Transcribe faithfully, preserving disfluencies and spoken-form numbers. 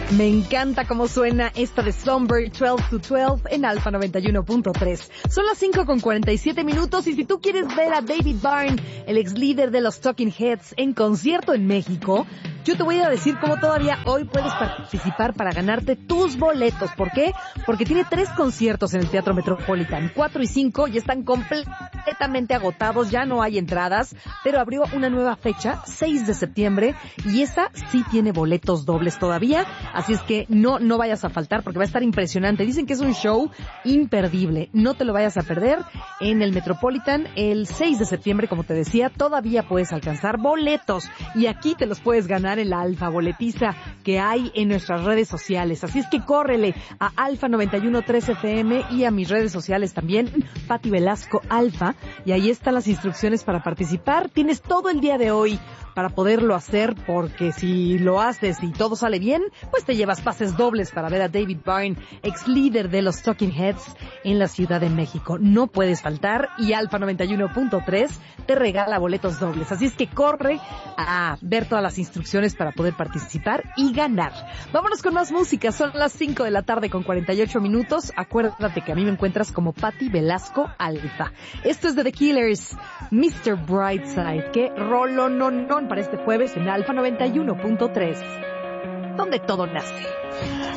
Me encanta cómo suena esta de Slumber doce to doce en Alfa noventa y uno punto tres. Son las cinco con cuarenta y siete minutos y si tú quieres ver a David Byrne, el ex líder de los Talking Heads, en concierto en México, yo te voy a decir cómo todavía hoy puedes participar para ganarte tus boletos. ¿Por qué? Porque tiene tres conciertos en el Teatro Metropolitan, cuatro y cinco, y están completamente agotados, ya no hay entradas, pero abrió una nueva fecha, seis de septiembre, y esa sí tiene boletos dobles todavía, así es que no, no vayas a faltar porque va a estar impresionante. Dicen que es un show imperdible, no te lo vayas a perder en el Metropolitan el seis de septiembre, como te decía, todavía puedes alcanzar boletos, y aquí te los puedes ganar en la Alfa Boletiza que hay en nuestras redes sociales. Así es que córrele a Alfa noventa y uno punto tres F M y a mis redes sociales también, Pati Velasco Alfa, y ahí están las instrucciones para participar. Tienes todo el día de hoy para poderlo hacer, porque si lo haces y todo sale bien, pues te llevas pases dobles para ver a David Byrne, ex líder de los Talking Heads, en la Ciudad de México. No puedes faltar, y Alfa noventa y uno punto tres te regala boletos dobles. Así es que corre a ver todas las instrucciones para poder participar y ganar. Vámonos con más música. Son las cinco de la tarde con cuarenta y ocho minutos. Acuérdate que a mí me encuentras como Pati Velasco Alfa. Esto es de The Killers, mister Brightside. Qué rolononón para este jueves en Alfa noventa y uno punto tres, donde todo nace.